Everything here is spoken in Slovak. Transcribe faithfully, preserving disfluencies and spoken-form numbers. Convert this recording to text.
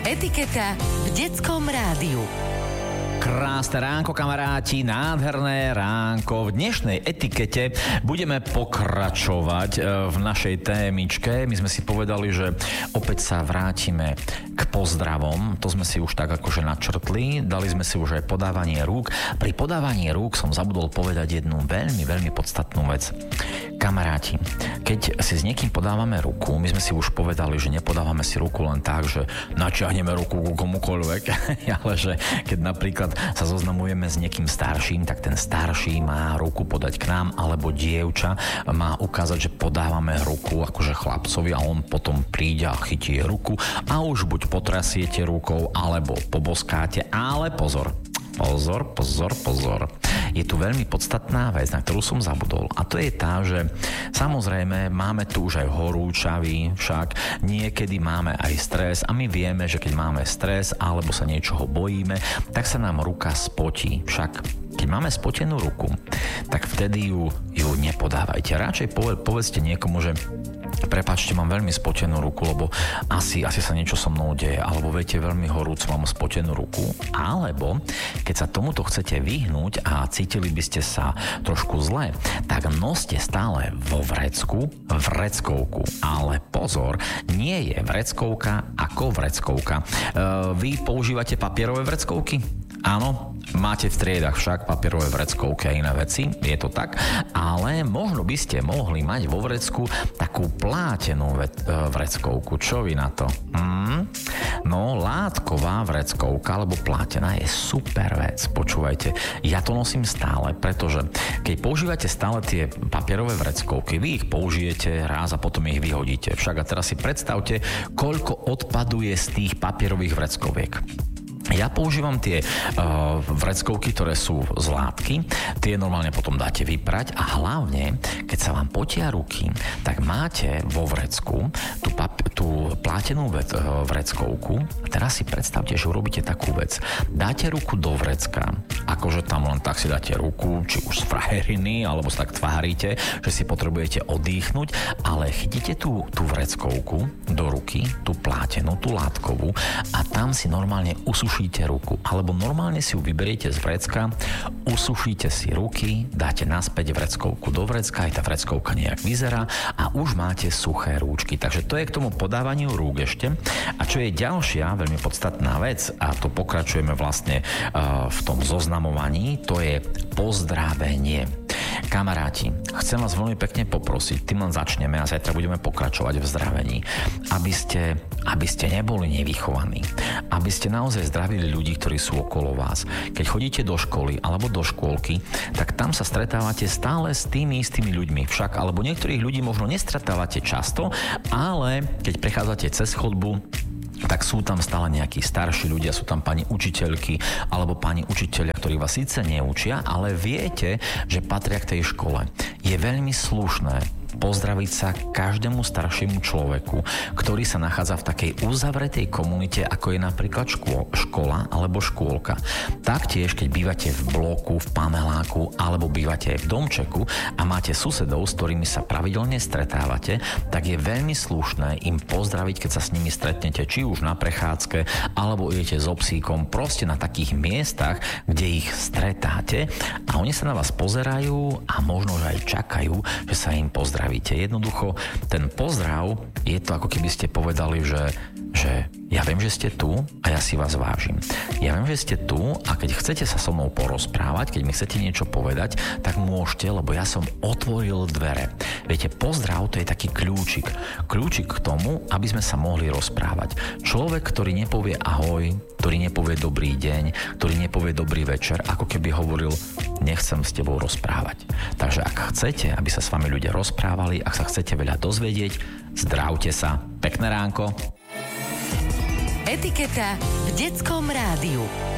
Etiketa v detskom rádiu. Krásne ránko, kamaráti, nádherné ránko. V dnešnej etikete budeme pokračovať v našej témičke. My sme si povedali, že opäť sa vrátime k pozdravom. To sme si už tak akože načrtli. Dali sme si už aj podávanie rúk. Pri podávaní rúk som zabudol povedať jednu veľmi, veľmi podstatnú vec. Kamaráti, keď si s niekým podávame ruku, my sme si už povedali, že nepodávame si ruku len tak, že načiahneme ruku ku komukoľvek, ale že keď napríklad sa zoznamujeme s niekým starším, tak ten starší má ruku podať k nám, alebo dievča má ukázať, že podávame ruku akože chlapcovi a on potom príde a chytí ruku a už buď potrasiete rukou, alebo poboskáte, ale pozor, Pozor, pozor, pozor. Je tu veľmi podstatná vec, na ktorú som zabudol. A to je tá, že samozrejme máme tu už aj horúčavy, však niekedy máme aj stres a my vieme, že keď máme stres alebo sa niečoho bojíme, tak sa nám ruka spotí. Však keď máme spotenú ruku, tak vtedy ju, ju nepodávajte. Radšej povedzte niekomu, že prepáčte, mám veľmi spotenú ruku, lebo asi, asi sa niečo so mnou deje, alebo viete, veľmi horúco mám spotenú ruku, alebo keď sa tomuto chcete vyhnúť a cítili by ste sa trošku zle, tak noste stále vo vrecku vreckovku. Ale pozor, nie je vreckovka ako vreckovka. E, vy používate papierové vreckovky? Áno, máte v triedach však papierové vreckovky a iné veci, je to tak, ale možno by ste mohli mať vo vrecku takú plátenú vreckovku. Čo vy na to? Hmm? No, látková vreckovka alebo plátená je super vec. Počúvajte, ja to nosím stále, pretože keď používate stále tie papierové vreckovky, vy ich použijete raz a potom ich vyhodíte. Však a teraz si predstavte, koľko odpadu je z tých papierových vreckoviek. Ja používam tie uh, vreckovky, ktoré sú z látky, tie normálne potom dáte vyprať a hlavne, keď sa vám potia ruky, tak máte vo vrecku tú, pap- tú plátenú ve- vreckovku a teraz si predstavte, že urobíte takú vec. Dáte ruku do vrecka, akože tam len tak si dáte ruku, či už z frajeriny, alebo sa tak tvárite, že si potrebujete odýchnuť, ale chytíte tú, tú vreckovku do ruky, tú plátenú, tú látkovú a tam si normálne usušíte ruku, alebo normálne si ju vyberiete z vrecka, usušíte si ruky, dáte naspäť vreckovku do vrecka, aj tá vreckovka nejak vyzerá a už máte suché rúčky. Takže to je k tomu podávaniu rúk ešte. A čo je ďalšia veľmi podstatná vec, a to pokračujeme vlastne uh, v tom zoznamovaní, to je pozdravenie. Kamaráti, chcem vás veľmi pekne poprosiť, tým len začneme a zajtra budeme pokračovať v zdravení, aby ste, aby ste neboli nevychovaní, aby ste naozaj zdravili ľudí, ktorí sú okolo vás. Keď chodíte do školy alebo do škôlky, tak tam sa stretávate stále s tými istými ľuďmi. Však, alebo niektorých ľudí možno nestretávate často, ale keď prechádzate cez chodbu, tak sú tam stále nejakí starší ľudia, sú tam pani učiteľky alebo pani učiteľia, ktorí vás síce neučia, ale viete, že patria k tej škole. Je veľmi slušné pozdraviť sa každému staršiemu človeku, ktorý sa nachádza v takej uzavretej komunite, ako je napríklad škôl, škola alebo škôlka. Taktiež, keď bývate v bloku, v paneláku alebo bývate aj v domčeku a máte susedov, s ktorými sa pravidelne stretávate, tak je veľmi slušné im pozdraviť, keď sa s nimi stretnete, či už na prechádzke, alebo idete s obsíkom, proste na takých miestach, kde ich stretáte a oni sa na vás pozerajú a možno, že aj čakajú, že sa im pozdravíte. Jednoducho, ten pozdrav je to, ako keby ste povedali, že, že ja viem, že ste tu a ja si vás vážim. Ja viem, že ste tu a keď chcete sa so mnou porozprávať, keď mi chcete niečo povedať, tak môžete, lebo ja som otvoril dvere. Viete, pozdrav to je taký kľúčik. Kľúčik k tomu, aby sme sa mohli rozprávať. Človek, ktorý nepovie ahoj, ktorý nepovie dobrý deň, ktorý nepovie dobrý večer, ako keby hovoril, nechcem s tebou rozprávať. Takže ak chcete, aby sa s vami ľudia rozprávali, ak sa chcete veľa dozvedieť, zdravte sa. Pekné ránko. Etiketa v detskom rádiu.